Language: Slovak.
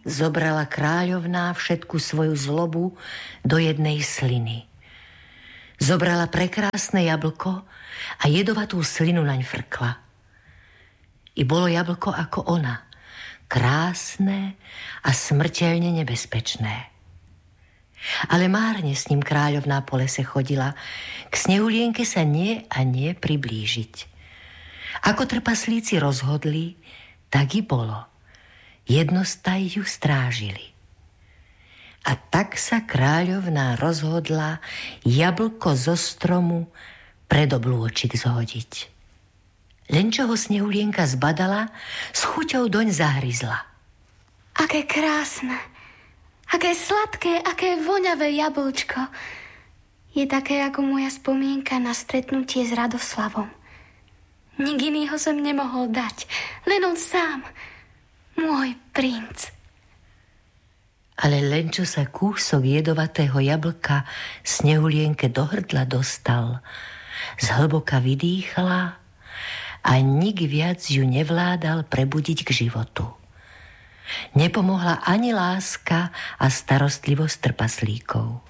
Zobrala kráľovná všetku svoju zlobu do jednej sliny. Zobrala prekrásne jablko a jedovatú slinu naň frkla. I bolo jablko ako ona, krásne a smrteľne nebezpečné. Ale márne s ním kráľovná po lese chodila, k Snehulienke sa nie a nie priblížiť. Ako trpaslíci rozhodli, tak i bolo. Jednostaj ju strážili. A tak sa kráľovná rozhodla jablko zo stromu pred oblôčik zhodiť. Len čo ho Snehulienka zbadala, s chuťou doň zahryzla. Aké krásne, aké sladké, aké voňavé jablčko. Je také ako moja spomienka na stretnutie s Radoslavom. Nik iný ho som nemohol dať, len on sám. Môj princ. Ale len čo sa kúsok jedovatého jablka Snehulienke do hrdla dostal, zhlboka vydýchla a nik viac ju nevládal prebudiť k životu. Nepomohla ani láska a starostlivosť trpaslíkov.